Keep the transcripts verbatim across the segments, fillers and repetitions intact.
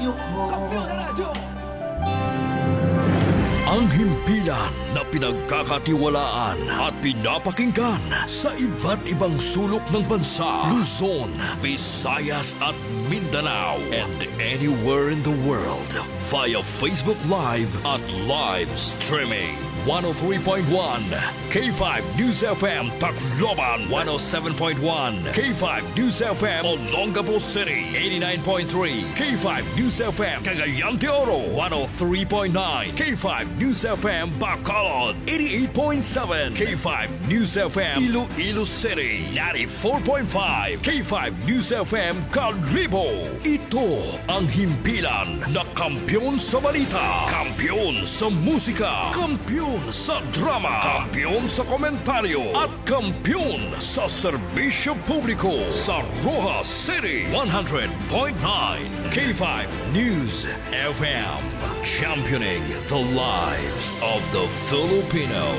Ang himpilan na pinagkakatiwalaan at pinapakinggan sa iba't ibang sulok ng bansa, Luzon, Visayas at Mindanao, and anywhere in the world via Facebook Live at live streaming. one oh three point one K five News F M Tacloban, one oh seven point one K five News F M Olongapo City, eighty-nine point three K five News F M Cagayan de Oro, one oh three point nine K five News F M Bacolod, eighty-eight point seven K five News F M Iloilo City, ninety-four point five K five News F M Calibo. Ito ang himpilan na kampiyon sa balita, kampiyon sa musika, kampiyon sa drama, kampiyon sa komentaryo, at kampiyon sa serbisyo publiko sa Rojas City, one hundred point nine K five News F M, championing the lives of the Filipino.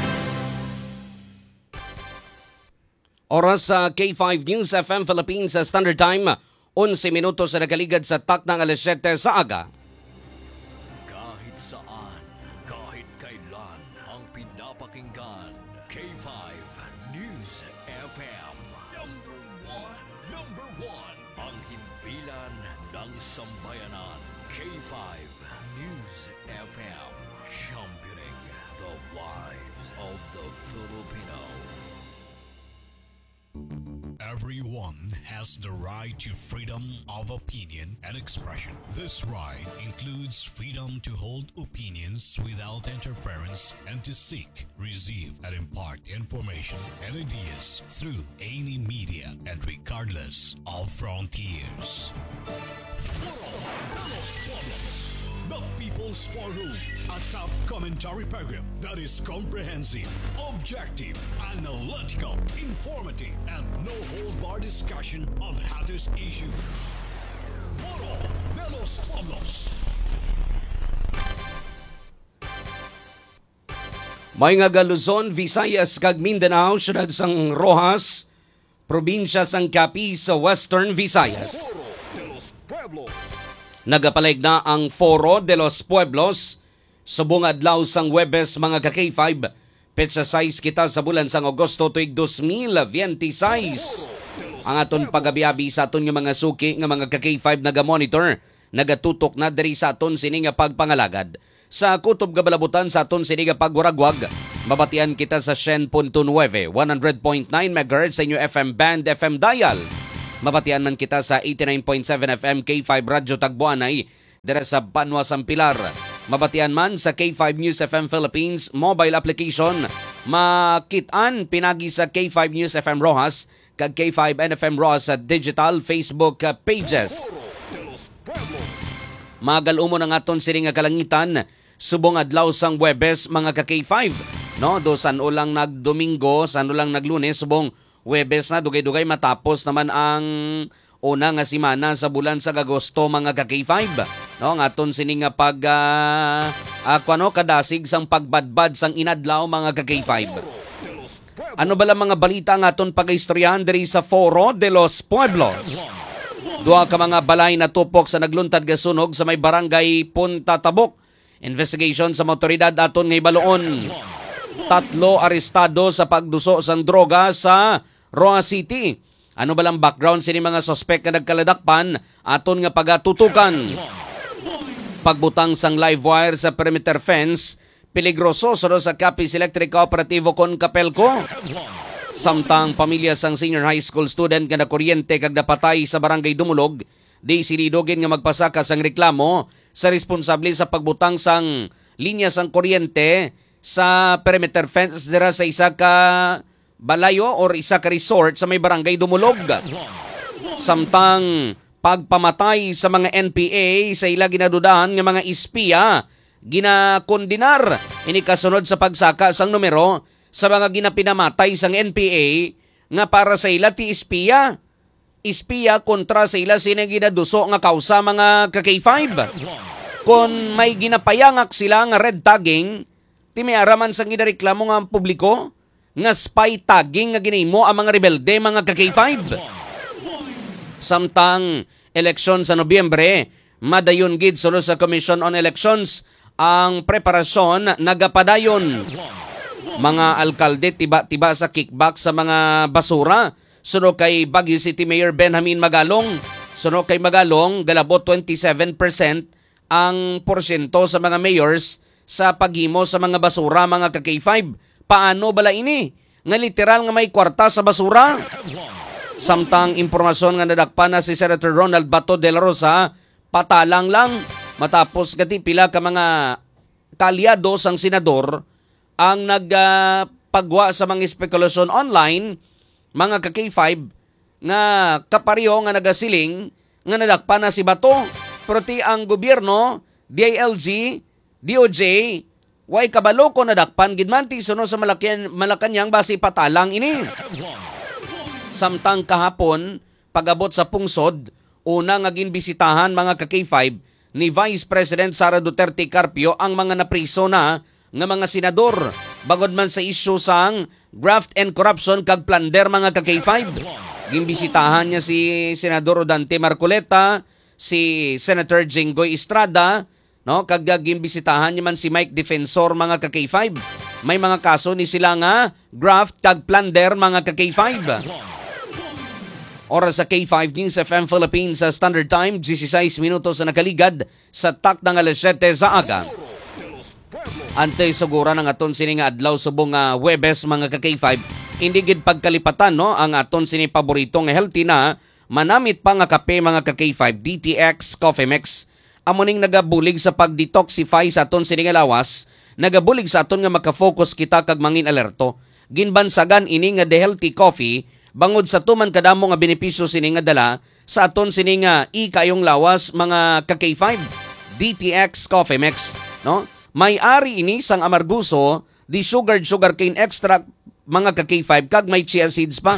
Oras sa K five News F M Philippines sa Standard Time, eleven minutos sa nakaligad sa tak ng alas siyete sa aga. Kahit saan, kahit kailan, ang pinapakinggan, K five News F M. Number one, number one, ang himpilan ng sambayanan, K five News F M, championing the lives of the Filipino. Everyone has the right to freedom of opinion and expression. This right includes freedom to hold opinions without interference and to seek, receive, and impart information and ideas through any media and regardless of frontiers. The People's Forum, a top commentary program that is comprehensive, objective, analytical, informative, and no-hold-bar discussion of hottest issues. Foro de los Pueblos. May nga Luzon, Visayas, kag Mindanao, syudad sang Rojas, probinsya sang Capi sa Western Visayas. Foro de los Pueblos. Nagapalig na ang Foro de los Pueblos subong adlaw sang Huwebes mga ka-K five. Petsa sais kita sa bulan sang Agosto tuig two thousand twenty-six. Ang aton pagabiabi sa aton nga mga suki nga mga ka-K five naga-monitor, nagatutok na diri sa aton sini nga pagpangalagad. Sa kutob gabalabutan sa aton sini nga pagwuragwag, mabatian kita sa one hundred point nine, one hundred point nine megahertz sa inyo F M band, F M dial. Mabatian man kita sa eighty-nine point seven F M K five Radyo Tagbuanay dira sa Banwa Sampilar. Mabatian man sa K five News F M Philippines mobile application. Makitaan pinagi sa K five News F M Rojas kag K five N F M Rojas sa digital Facebook pages. Magalumon ang aton sini nga kalangitan subong adlaw sang Huwebes mga ka-K five. No, do san ulang nagdomingo, san ulang naglunes subong Huwebes na, dugay-dugay matapos naman ang una nga simana sa bulan sa Agosto mga ka-K five. No, ang aton sini nga pag uh, uh, ano, kadasig sang pagbadbad sang inadlaw mga ka-K five. Ano bala mga balita ang aton pag-istoryahan diri sa Foro de los Pueblos? Duha ka mga balay na tupok sa nagluntad ga sunog sa may barangay Punta Tabok. Investigation sa motoridad aton nga ibaloon. Tatlo arestado sa pagduso sang droga sa Roa City. Ano ba lang background sini mga suspect na nagkaladakpan aton nga pagatutukan? Pagbutang sang live wire sa perimeter fence, peligroso sa sa Capiz Electric Cooperativo kon Capelco. Samtang pamilya sang senior high school student nga nakuryente kag napatay sa barangay Dumulog, di sinidogin nga magpasaka sang reklamo sa responsable sa pagbutang sang linya sang kuryente sa perimeter fence dira sa isa ka balayo or isa ka resort sa may barangay Dumulog. Samtang pagpamatay sa mga N P A sa ila ginadudahan nga mga espiya, ginakondinar ini kasunod sa pagsaka sang numero sa mga ginapinamatay sang N P A nga para sa ila ti espiya. Espiya kontra sa ila sina ginaduso nga kausa mga ka-K five. Kung may ginapayangak sila nga red tagging, ti may araman sang ginareklamo nga publiko nga spy tagging nga ginimo ang mga rebelde mga ka-K five. Samtang eleksyon sa Nobyembre, madayon gid sunod sa Commission on Elections ang preparasyon nagapadayon. Mga alkalde tiba-tiba sa kickback sa mga basura. Sunod kay Baguio City Mayor Benjamin Magalong. Sunod kay Magalong, galabot twenty-seven percent ang porsyento sa mga mayors sa paghimo sa mga basura, mga ka-K five. Paano bala ini? Nga literal nga may kwarta sa basura? Samtang impormasyon nga nadakpan na si Senator Ronald Bato de la Rosa, patalang lang matapos gati pila ka mga kalyado sang senador ang nagpagwa uh, sa mga spekulasyon online, mga ka-K five, nga kapareho nga nagasiling nga nadakpan na si Bato. Pero ti ang gobyerno, D I L G, D O J, way kabalo ko nadakpan gidmanti suno sa Malacan, Malacanang basi patalang ini. Samtang kahapon, pag-abot sa pungsod, una nga ginbisitahan mga ka-K five ni Vice President Sara Duterte Carpio ang mga napriso na nga mga senador bagod man sa isyu sang graft and corruption kag plunder, mga ka-K five. Ginbisitahan niya si Senador Dante Marcoleta, si Senator Jinggoy Estrada, no, kag ginbisitahan niya man si Mike Defensor, mga ka-K five. May mga kaso ni sila nga graft kag plunder, mga ka-K five. Oras sa K five News F M Philippines sa Standard Time, sixteen minutos na nakaligad sa tak ng alas siyete sa aga. Antay sugura ng aton sini nga adlaw subong nga Huwebes, mga ka-K five. Hindi gid pagkalipatan, no, ang aton sini paborito nga healthy na manamit pa nga kape, mga ka-K five, D T X Coffee Mix. Amuning nagabulig sa pag-detoxify sa aton sini nga lawas, nagabulig sa aton nga makafocus kita kag mangin alerto. Ginbansagan ini nga the healthy coffee bangod sa tuman kadamo nga benepisyo sini nga dala sa aton sini nga ikayong lawas, mga ka-K five. D T X Coffee Mix, no? May-ari ini sang amarguso, di sugared sugarcane extract, mga ka-K five, kag may chia seeds pa.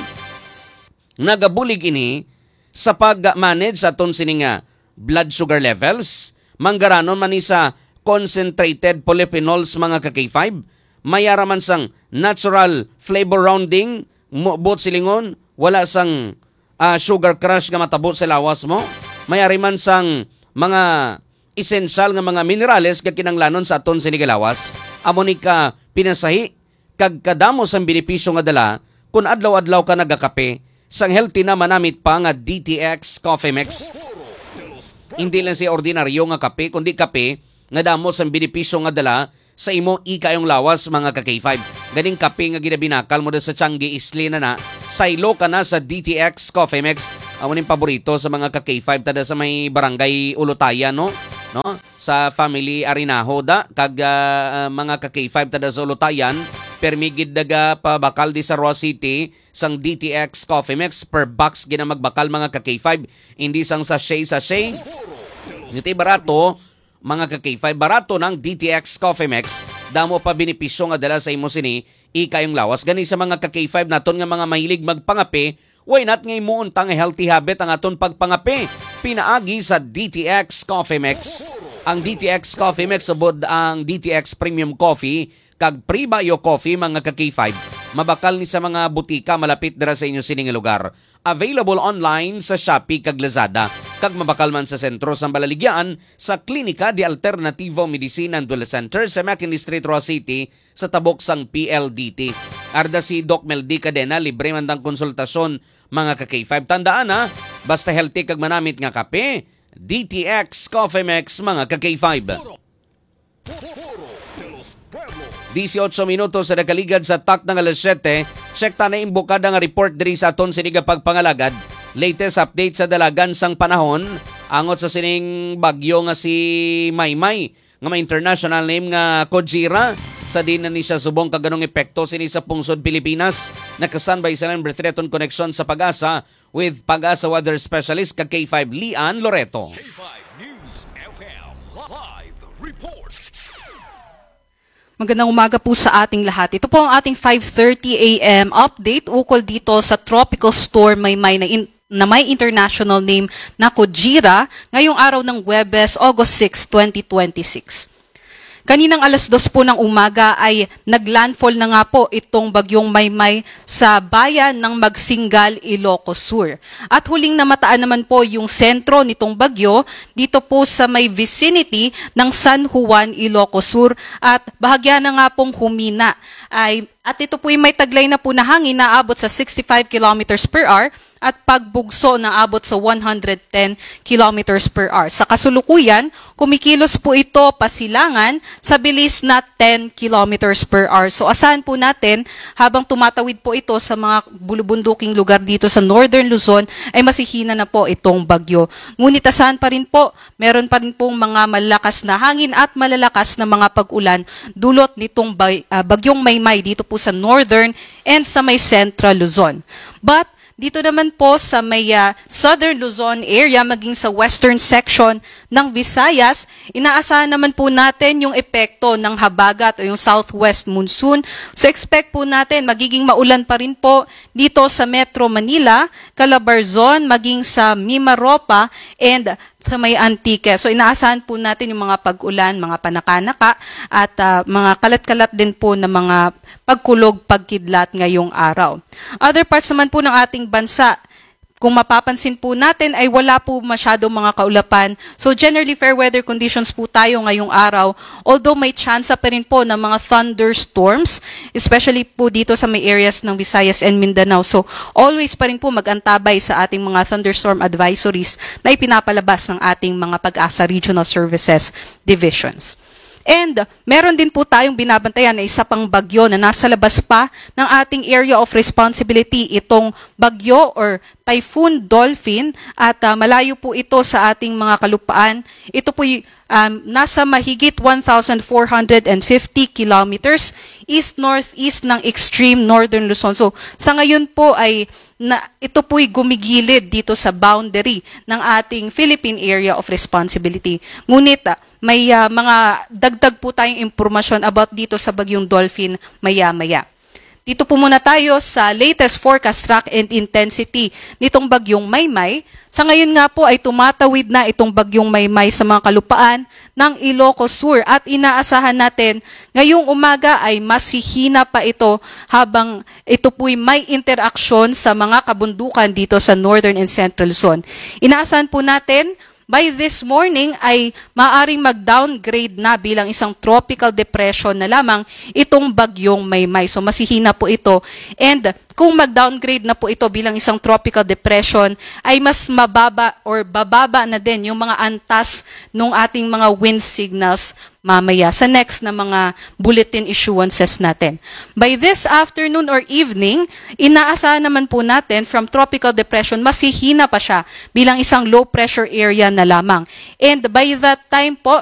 Nagabulig ini sa pag-manage sa aton sini nga blood sugar levels, manggaranon man ni sa concentrated polyphenols, mga ka-K five. Mayaraman sang natural flavor rounding, bot silingon, wala sang uh, sugar crush nga matabot sa lawas mo. Mayari man sang mga essential nga mga minerales kag kinanglanon sa aton sinigalawas. Amo ni ka pinasahi kag kadamo sang benepisyo nga dala kun adlaw-adlaw ka nagakape sang healthy na manamit pa nga D T X Coffee Mix. Hindi lang si ordinaryo nga kape kundi kape nga damo sang benepisyo nga dala sa imo ikayong lawas, mga ka-K five. Ganing kape nga ginabinakal mo da sa Changi Isli na na, saylo ka na sa D T X Coffee Mix. Amo ning paborito sa mga ka-K five tada sa may barangay Ulutaya, no? No? Sa family Arinaho da kag uh, mga ka-K five tada sa Ulutayan, permigid daga pa bakal di sa Roa City sang D T X Coffee Mix per box gina magbakal, mga ka-K five. Hindi sang sachet sachet. Niti barato, mga ka-K five, barato ng D T X Coffee Mix. Damo pa benepisyo nga dala sa imo sini ikayong lawas. Gani sa mga ka-K five naton nga mga mahilig magpangape, why not ngay muunta nga healthy habit ang aton pagpangape? Pinaagi sa D T X Coffee Mix. Ang D T X Coffee Mix subod ang D T X Premium Coffee kag Pre-Bio Coffee, mga ka-K five. Mabakal ni sa mga butika malapit dira sa inyo sining lugar. Available online sa Shopee kag Lazada. Kag mabakal man sa sentro sa Balaligyan sa Klinika de Alternativo Medicina and Dual Center sa McKinney Street, Roa City sa tabok sang P L D T. Arda si Doc Meldy Cadena, libre man dang konsultasyon, mga ka-K five. Tandaan na, basta healthy kag manamit nga kape, D T X Coffee Mix, mga ka-K five. eighteen minutos sa nakaligad sa tak ng alas siyete. Check ta na imbukada nga report diri sa aton siniga pagpangalagad. Latest update sa dalagan sang panahon angot sa sining bagyo nga si Maymay nga may international name nga Kojira. Sa din na ni siya subong kaganong epekto sini sa pungsod Pilipinas. Nakasanbay sa number three aton connection sa Pag-asa with Pag-asa weather specialist ka K five Lian Loreto. K five News F M Live Report. Magandang umaga po sa ating lahat. Ito po ang ating five thirty a m update ukol dito sa tropical storm Maymay na, in, na may international name na Kojira ngayong araw ng Huwebes, August sixth, twenty twenty-six. Kaninang alas dos po ng umaga ay naglandfall na nga po itong bagyong Maymay sa bayan ng Magsingal, Ilocos Sur. At huling namataan naman po yung sentro nitong bagyo dito po sa may vicinity ng San Juan, Ilocos Sur at bahagya na nga pong humina. Ay, at ito po may taglay na po na hangin na abot sa sixty-five kilometers per hour at pagbugso na abot sa one hundred ten kilometers per hour. Sa kasulukuyan, kumikilos po ito pasilangan sa bilis na ten kilometers per hour. So asahan po natin, habang tumatawid po ito sa mga bulubunduking lugar dito sa Northern Luzon, ay masihina na po itong bagyo. Ngunit asahan pa rin po, meron pa rin pong mga malakas na hangin at malalakas na mga pag-ulan dulot nitong bay, uh, bagyong Maymay dito po sa Northern and sa may Central Luzon. But dito naman po sa may uh, Southern Luzon area, maging sa western section ng Visayas, inaasahan naman po natin yung epekto ng habagat o yung southwest monsoon. So expect po natin magiging maulan pa rin po dito sa Metro Manila, Calabarzon, maging sa Mimaropa and sa may Antique. So inaasahan po natin yung mga pag-ulan, mga panakanaka at uh, mga kalat-kalat din po na mga pagkulog, pagkidlat ngayong araw. Other parts naman po ng ating bansa, kung mapapansin po natin ay wala po masyadong mga kaulapan. So generally fair weather conditions po tayo ngayong araw. Although may chance pa rin po ng mga thunderstorms, especially po dito sa may areas ng Visayas and Mindanao. So always pa rin po mag-antabay sa ating mga thunderstorm advisories na ipinapalabas ng ating mga Pag-asa Regional Services Divisions. And meron din po tayong binabantayan na isa pang bagyo na nasa labas pa ng ating area of responsibility, itong bagyo or Typhoon Dolphin, at uh, malayo po ito sa ating mga kalupaan. Ito po um, nasa mahigit one thousand four hundred fifty kilometers east-northeast ng extreme northern Luzon. So sa ngayon po ay na, ito po'y gumigilid dito sa boundary ng ating Philippine Area of Responsibility. Ngunit uh, may uh, mga dagdag po tayong impormasyon about dito sa bagyong Dolphin maya-maya. Dito po muna tayo sa latest forecast track and intensity nitong bagyong Maymay. Sa ngayon nga po ay tumatawid na itong bagyong Maymay sa mga kalupaan ng Ilocos Sur at inaasahan natin ngayong umaga ay masihina pa ito habang ito po'y may interaksyon sa mga kabundukan dito sa Northern and Central Luzon. Inaasahan po natin by this morning ay maaring mag-downgrade na bilang isang tropical depression na lamang itong bagyong Maymay. So masihina po ito. And kung mag-downgrade na po ito bilang isang tropical depression, ay mas mababa or bababa na din yung mga antas ng ating mga wind signals mamaya sa next na mga bulletin issuances natin. By this afternoon or evening, inaasahan naman po natin from tropical depression, masihina pa siya bilang isang low pressure area na lamang. And by that time po,